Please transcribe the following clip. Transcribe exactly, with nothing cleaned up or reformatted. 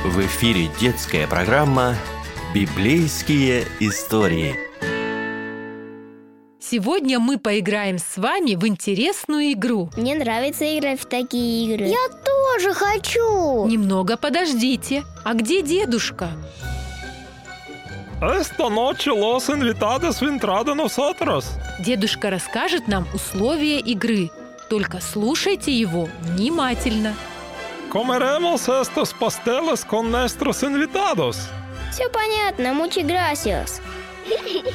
В эфире детская программа «Библейские истории». Сегодня мы поиграем с вами в интересную игру. Мне нравится играть в такие игры. Я тоже хочу. Немного подождите. А где дедушка? Esta noche los invitados entrado nosotros. Дедушка расскажет нам условия игры. Только слушайте его внимательно. Comeremos estos pasteles con nuestros invitados. Все понятно, muchas gracias.